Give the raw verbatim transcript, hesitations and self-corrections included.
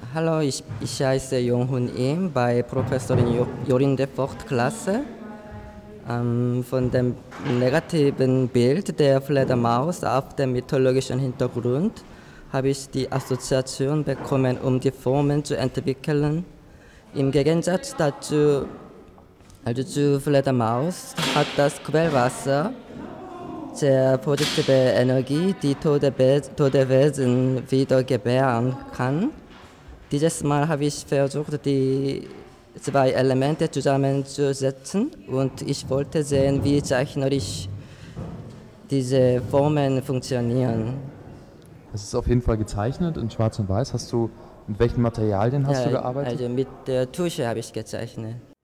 Hallo, ich, ich heiße Jong-Hun Im bei Professorin Jo- Jorinde Vogt-Klasse. Ähm, von dem negativen Bild der Fledermaus auf dem mythologischen Hintergrund habe ich die Assoziation bekommen, um die Formen zu entwickeln. Im Gegensatz dazu, also zu Fledermaus, hat das Quellwasser sehr positive Energie, die tote, Be tote Wesen wieder gebären kann. Dieses Mal habe ich versucht, die zwei Elemente zusammenzusetzen und ich wollte sehen, wie zeichnerisch diese Formen funktionieren. Es ist auf jeden Fall gezeichnet in Schwarz und Weiß. Hast du, mit welchen Materialien hast du Ja, gearbeitet? also mit der Tusche habe ich gezeichnet.